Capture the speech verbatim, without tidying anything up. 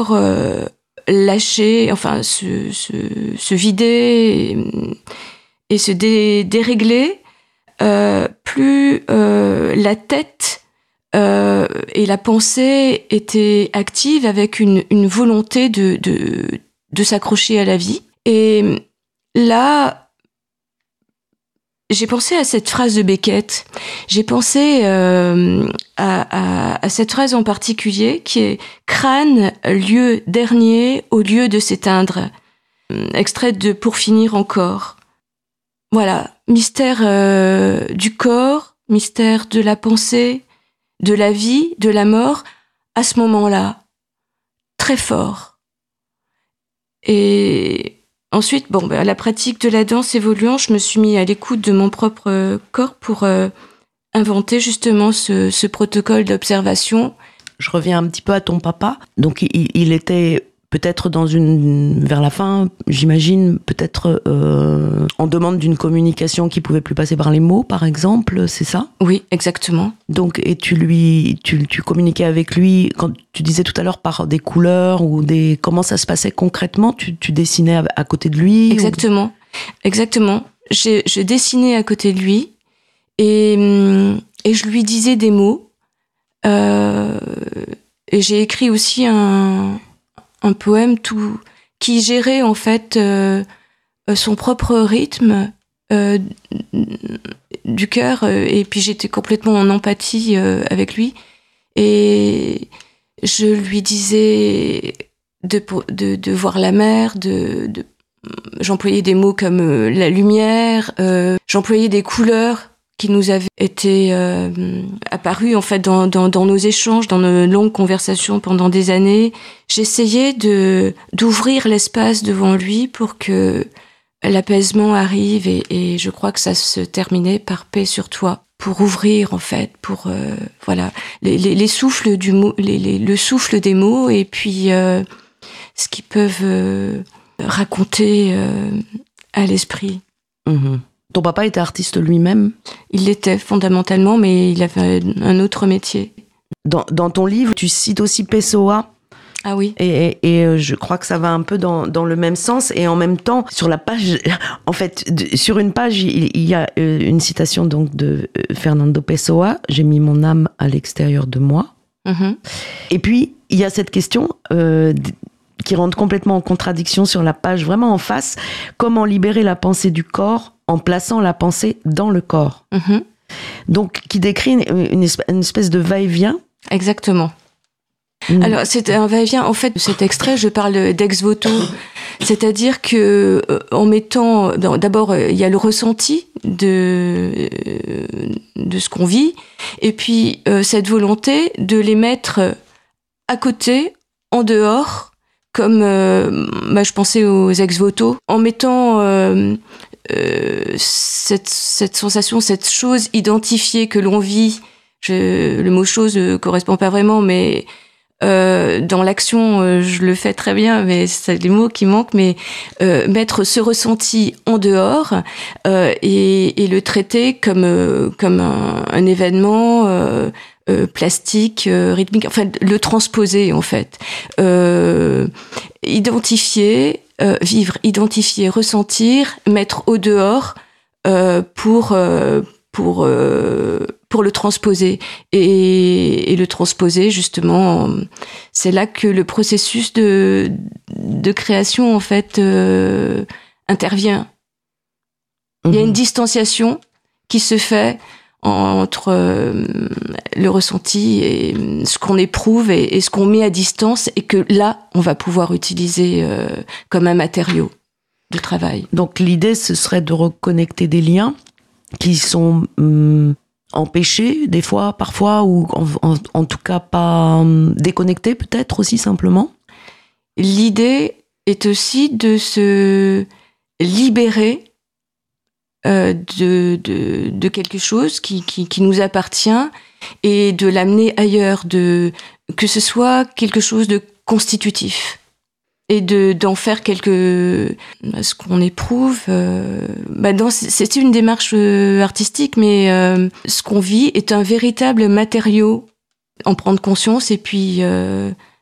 corps euh, lâcher, enfin se, se, se vider et, et se dé, dérégler, euh, plus euh, la tête euh, et la pensée étaient actives avec une, une volonté de, de, de s'accrocher à la vie. Et là, j'ai pensé à cette phrase de Beckett. J'ai pensé euh, à, à, à cette phrase en particulier qui est « crâne, lieu dernier au lieu de s'éteindre », extraite de « Pour finir encore ». Voilà, mystère euh, du corps, mystère de la pensée, de la vie, de la mort, à ce moment-là, très fort. Et ensuite, bon, bah, la pratique de la danse évoluant, je me suis mis à l'écoute de mon propre corps pour euh, inventer justement ce, ce protocole d'observation. Je reviens un petit peu à ton papa. Donc, il, il était peut-être dans une, vers la fin, j'imagine, peut-être euh, en demande d'une communication qui pouvait plus passer par les mots, par exemple, c'est ça ? Oui, exactement. Donc, et tu lui, tu, tu communiquais avec lui, quand tu disais tout à l'heure, par des couleurs ou des, comment ça se passait concrètement ? Tu, tu dessinais à, à côté de lui ? Exactement, ou... exactement. J'ai, je dessinais à côté de lui et, et je lui disais des mots. Euh, et j'ai écrit aussi un, un poème tout, qui gérait en fait euh, son propre rythme euh, du cœur, et puis j'étais complètement en empathie euh, avec lui. Et je lui disais de, de, de voir la mer, de, de, j'employais des mots comme euh, la lumière, euh, j'employais des couleurs qui nous avaient été euh, apparues en fait dans, dans, dans nos échanges, dans nos longues conversations pendant des années. J'essayais de, d'ouvrir l'espace devant lui pour que l'apaisement arrive, et, et je crois que ça se terminait par paix sur toi, pour ouvrir en fait, pour euh, voilà les, les, les souffles du mot, les, les, le souffle des mots, et puis euh, ce qu'ils peuvent euh, raconter euh, à l'esprit. Mmh. Ton papa était artiste lui-même ? Il l'était fondamentalement, mais il avait un autre métier. Dans, dans ton livre, tu cites aussi Pessoa. Ah oui. Et, et, et je crois que ça va un peu dans, dans le même sens. Et en même temps, sur la page, en fait, de, sur une page, il, il y a une citation donc de Fernando Pessoa. J'ai mis mon âme à l'extérieur de moi. Mm-hmm. Et puis, il y a cette question euh, qui rentre complètement en contradiction sur la page, vraiment en face. Comment libérer la pensée du corps en plaçant la pensée dans le corps. Mm-hmm. Donc, qui décrit une espèce, une espèce de va-et-vient. Exactement. Mmh. Alors, c'est un va-et-vient. En fait, de cet extrait, je parle d'ex voto. C'est-à-dire que, euh, en mettant, d'abord, euh, il y a le ressenti de, euh, de ce qu'on vit, et puis euh, cette volonté de les mettre à côté, en dehors, comme, euh, bah, je pensais aux ex voto, en mettant euh, euh, cette, cette sensation, cette chose identifiée que l'on vit. Je, le mot chose ne correspond pas vraiment, mais Euh, dans l'action, euh, je le fais très bien, mais c'est les mots qui manquent. Mais euh, mettre ce ressenti en dehors euh, et, et le traiter comme euh, comme un, un événement euh, euh, plastique, euh, rythmique. Enfin, le transposer en fait, euh, identifier, euh, vivre, identifier, ressentir, mettre au dehors euh, pour euh, pour euh, pour le transposer. Et, et le transposer, justement, c'est là que le processus de, de création, en fait, euh, intervient. Mmh. Il y a une distanciation qui se fait entre euh, le ressenti et ce qu'on éprouve et, et ce qu'on met à distance, et que là, on va pouvoir utiliser euh, comme un matériau de travail. Donc l'idée, ce serait de reconnecter des liens qui sont hum, empêchés, des fois, parfois, ou en, en, en tout cas pas hum, déconnectés, peut-être aussi simplement. L'idée est aussi de se libérer euh, de, de, de quelque chose qui, qui, qui nous appartient, et de l'amener ailleurs, de, que ce soit quelque chose de constitutif. Et de, d'en faire quelque, ce qu'on éprouve. Euh, bah dans, c'est une démarche euh, artistique, mais euh, ce qu'on vit est un véritable matériau. En prendre conscience, et puis euh,